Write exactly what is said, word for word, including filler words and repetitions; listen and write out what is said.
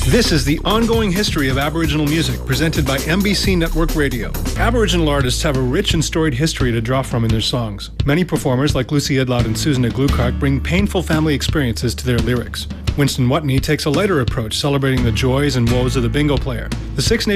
This is the ongoing history of Aboriginal music, presented by M B C Network Radio. Aboriginal artists have a rich and storied history to draw from in their songs. Many performers, like Lucy Edlott and Susan Gluecock, bring painful family experiences to their lyrics. Winston Watney takes a lighter approach, celebrating the joys and woes of the bingo player. The Six Nations